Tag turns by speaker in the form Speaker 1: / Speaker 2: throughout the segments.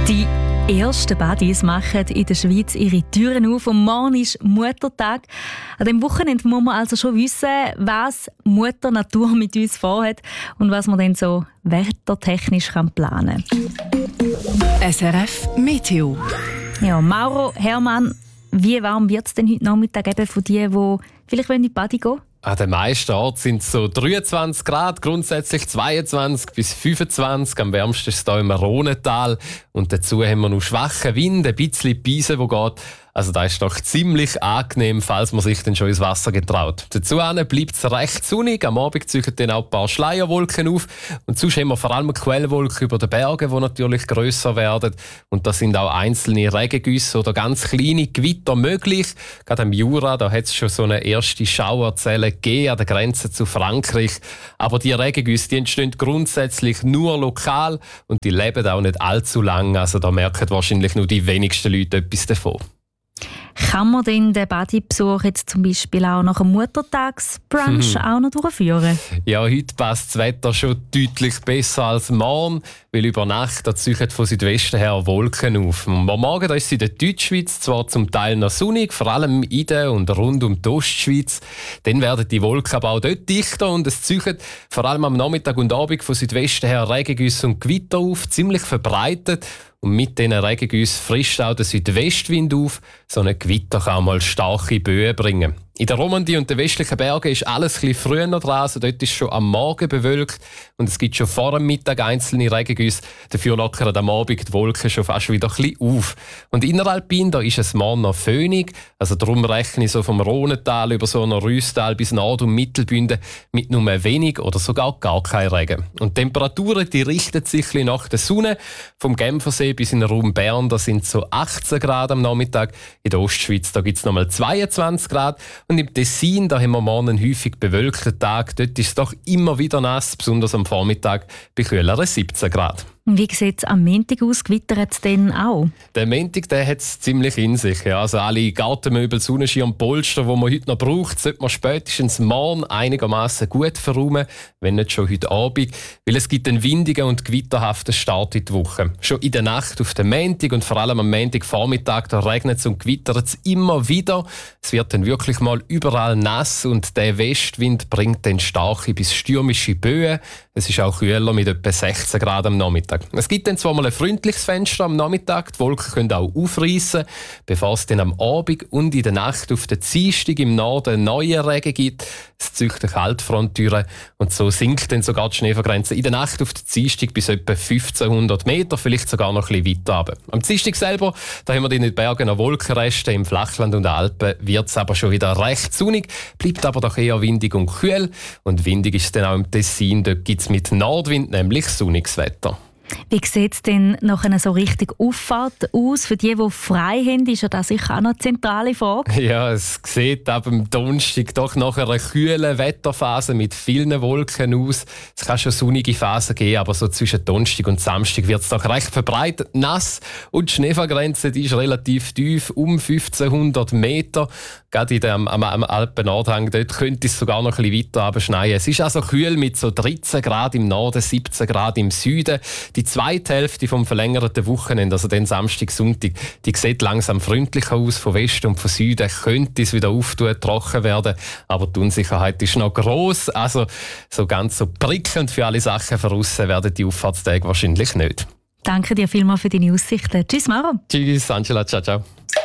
Speaker 1: Die ersten Buddies machen in der Schweiz ihre Türen auf und morgen ist Muttertag. An diesem Wochenende muss man also schon wissen, was Mutter Natur mit uns vorhat und was man dann so wettertechnisch planen kann.
Speaker 2: SRF Meteo.
Speaker 1: Ja, Mauro, Hermann, wie warm wird es denn heute Nachmittag eben von denen, die vielleicht in die Party gehen?
Speaker 3: An den meisten Orten sind es so 23 Grad, grundsätzlich 22 bis 25. Am wärmsten ist es hier im Rhonental. Und dazu haben wir noch schwachen Wind, ein bisschen Beise, der geht. Also das ist doch ziemlich angenehm, falls man sich dann schon ins Wasser getraut. Dazu bleibt es recht sonnig. Am Abend ziehen dann auch ein paar Schleierwolken auf. Und sonst haben wir vor allem Quellwolken über den Bergen, die natürlich grösser werden. Und da sind auch einzelne Regengüsse oder ganz kleine Gewitter möglich. Gerade im Jura, da hat es schon so eine erste Schauerzelle gegeben an der Grenze zu Frankreich. Aber die Regengüsse, die entstehen grundsätzlich nur lokal und die leben auch nicht allzu lang. Also da merken wahrscheinlich nur die wenigsten Leute etwas davon.
Speaker 1: Kann man denn den Bodybesuch jetzt zum Beispiel auch nach einem Muttertagsbrunch auch noch durchführen?
Speaker 3: Ja, heute passt das Wetter schon deutlich besser als morgen, weil über Nacht da ziehen von Südwesten her Wolken auf. Am Morgen da ist es in der Deutschschweiz zwar zum Teil noch sonnig, vor allem in der und rund um die Ostschweiz. Dann werden die Wolken aber auch dort dichter und es ziehen vor allem am Nachmittag und Abend von Südwesten her Regengüsse und Gewitter auf, ziemlich verbreitet. Und mit diesen Regengüssen frischt auch der Südwestwind auf. So ein Gewitter kann auch mal starke Böen bringen. In der Romandie und den westlichen Bergen ist alles ein bisschen früher dran. Also dort ist schon am Morgen bewölkt und es gibt schon vor dem Mittag einzelne Regengüsse. Dafür lockern am Abend die Wolken schon fast wieder ein bisschen auf. Und inneralpin, da ist es morgen noch föhnig. Also darum rechne ich so vom Rhonental über so ein Rüsstal bis Nord- und Mittelbünden mit nur wenig oder sogar gar kein Regen. Und die Temperaturen, die richten sich ein bisschen nach der Sonne. Vom Genfersee bis in den Raum Bern, da sind so 18 Grad am Nachmittag. In der Ostschweiz, da gibt es nochmal 22 Grad. Und im Tessin, da haben wir morgen einen häufig bewölkten Tag. Dort ist es doch immer wieder nass, besonders am Vormittag bei kühleren 17 Grad.
Speaker 1: Wie sieht es am Montag aus? Gewittert es denn auch?
Speaker 3: Der Montag hat es ziemlich in sich. Ja. Also alle Gartenmöbel, Sonnenschirm und Polster, die man heute noch braucht, sollte man spätestens morgen einigermaßen gut verräumen, wenn nicht schon heute Abend. Weil es gibt einen windigen und gewitterhaften Start in die Woche. Schon in der Nacht auf den Montag und vor allem am Montagvormittag, da regnet es und gewittert es immer wieder. Es wird dann wirklich mal überall nass und der Westwind bringt dann starke bis stürmische Böen. Es ist auch kühler mit etwa 16 Grad am Nachmittag. Es gibt dann zwar mal ein freundliches Fenster am Nachmittag, die Wolken können auch aufreissen, bevor es dann am Abend und in der Nacht auf der Dienstag im Norden neue Regen gibt. Es zieht eine Kaltfronttüre und so sinkt dann sogar die Schneefallgrenze in der Nacht auf der Dienstag bis etwa 1500 Meter, vielleicht sogar noch ein bisschen weiter runter. Am Dienstag selber, da haben wir in den Bergen noch Wolkenreste, im Flachland und Alpen wird es aber schon wieder recht sonnig, bleibt aber doch eher windig und kühl. Und windig ist es dann auch im Tessin, dort gibt es mit Nordwind nämlich sonniges Wetter.
Speaker 1: Wie sieht es denn nach einer so richtig Auffahrt aus? Für die frei haben, ist ja das sicher auch noch eine zentrale Frage.
Speaker 3: Ja, es sieht ab dem Donnerstag doch nach einer kühlen Wetterphase mit vielen Wolken aus. Es kann schon sonnige Phasen geben, aber so zwischen Donnerstag und Samstag wird es doch recht verbreitet nass. Und die Schneefallgrenze die ist relativ tief, um 1500 Meter. Gerade am Alpen-Nordhang, dort könnte es sogar noch ein bisschen weiter abschneien. Es ist also kühl mit so 13 Grad im Norden, 17 Grad im Süden. Die zweite Hälfte vom verlängerten Wochenende, also den Samstag, Sonntag, die sieht langsam freundlicher aus. Von Westen und von Süden könnte es wieder auftun, trocken werden. Aber die Unsicherheit ist noch gross. Also so ganz so prickelnd für alle Sachen voraus werden die Auffahrtstage wahrscheinlich nicht.
Speaker 1: Danke dir vielmals für deine Aussichten. Tschüss, Maro.
Speaker 3: Tschüss, Angela. Ciao, ciao.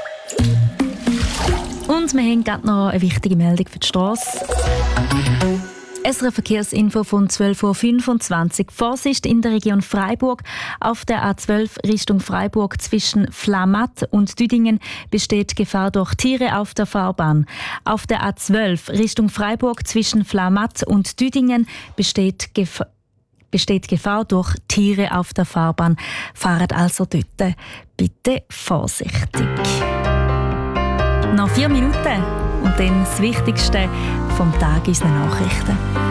Speaker 1: Und wir haben gerade noch eine wichtige Meldung für die Strasse. SRF Verkehrsinfo von 12.25 Uhr. Vorsicht in der Region Freiburg. Auf der A12 Richtung Freiburg zwischen Flamatt und Düdingen besteht Gefahr durch Tiere auf der Fahrbahn. Auf der A12 Richtung Freiburg zwischen Flamatt und Düdingen besteht Gefahr durch Tiere auf der Fahrbahn. Fahrt also dort bitte vorsichtig. Noch 4 Minuten und dann das Wichtigste vom Tag unserer Nachrichten.